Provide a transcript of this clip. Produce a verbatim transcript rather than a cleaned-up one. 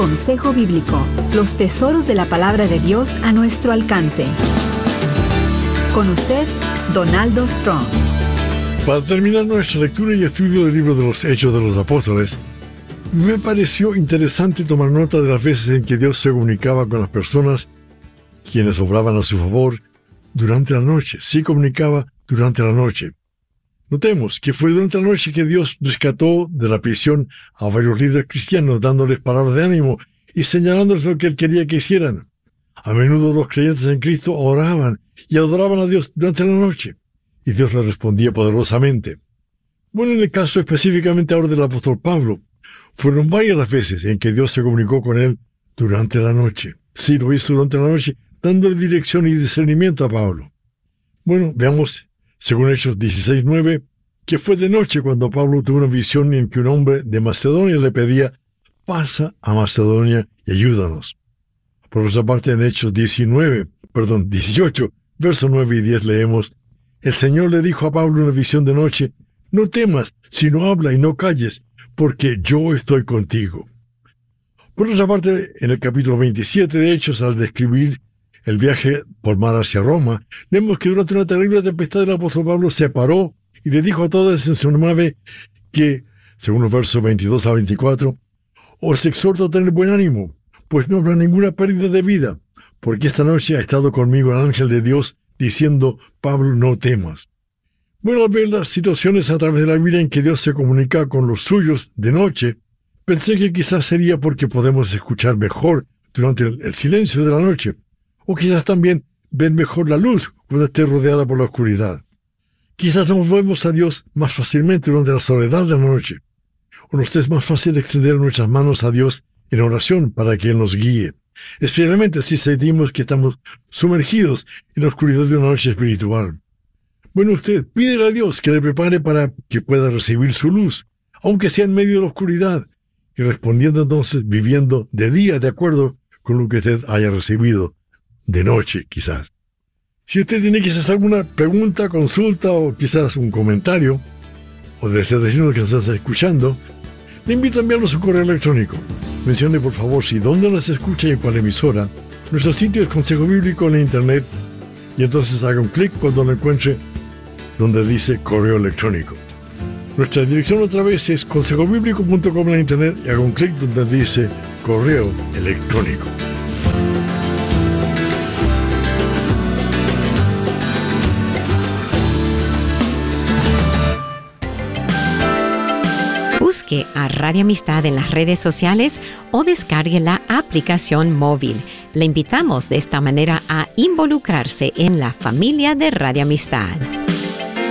Consejo Bíblico, los tesoros de la palabra de Dios a nuestro alcance. Con usted, Donaldo Strong. Para terminar nuestra lectura y estudio del libro de los Hechos de los Apóstoles, me pareció interesante tomar nota de las veces en que Dios se comunicaba con las personas quienes obraban a su favor durante la noche. Sí comunicaba durante la noche. Notemos que fue durante la noche que Dios rescató de la prisión a varios líderes cristianos, dándoles palabras de ánimo y señalándoles lo que Él quería que hicieran. A menudo los creyentes en Cristo oraban y adoraban a Dios durante la noche, y Dios les respondía poderosamente. Bueno, en el caso específicamente ahora del apóstol Pablo, fueron varias las veces en que Dios se comunicó con él durante la noche. Sí, lo hizo durante la noche, dándole dirección y discernimiento a Pablo. Bueno, veamos, según Hechos dieciséis nueve, que fue de noche cuando Pablo tuvo una visión en que un hombre de Macedonia le pedía: pasa a Macedonia y ayúdanos. Por otra parte, en Hechos diecinueve, perdón, dieciocho, versos nueve y diez leemos: el Señor le dijo a Pablo en una visión de noche: no temas, sino habla y no calles, porque yo estoy contigo. Por otra parte, en el capítulo veintisiete de Hechos, al describir el viaje por mar hacia Roma, vemos que durante una terrible tempestad el apóstol Pablo se paró y le dijo a todos en su nave que, según los versos veintidós a veinticuatro, os exhorto a tener buen ánimo, pues no habrá ninguna pérdida de vida, porque esta noche ha estado conmigo el ángel de Dios diciendo: Pablo, no temas. Bueno, al ver las situaciones a través de la Biblia en que Dios se comunica con los suyos de noche, pensé que quizás sería porque podemos escuchar mejor durante el, el silencio de la noche, o quizás también ver mejor la luz cuando esté rodeada por la oscuridad. Quizás nos vemos a Dios más fácilmente durante la soledad de la noche, o nos es más fácil extender nuestras manos a Dios en oración para que Él nos guíe, especialmente si sentimos que estamos sumergidos en la oscuridad de una noche espiritual. Bueno, usted pídele a Dios que le prepare para que pueda recibir su luz, aunque sea en medio de la oscuridad, y respondiendo entonces viviendo de día de acuerdo con lo que usted haya recibido de noche, quizás. Si usted tiene quizás alguna pregunta, consulta o quizás un comentario, o desea decirnos que nos está escuchando, le invito a enviarnos un correo electrónico. Mencione por favor si dónde nos escucha y en cuál emisora. Nuestro sitio es Consejo Bíblico en la internet, y entonces haga un clic cuando lo encuentre donde dice correo electrónico. Nuestra dirección otra vez es consejo bíblico punto com en la internet y haga un clic donde dice correo electrónico. Busque a Radio Amistad en las redes sociales o descargue la aplicación móvil. Le invitamos de esta manera a involucrarse en la familia de Radio Amistad.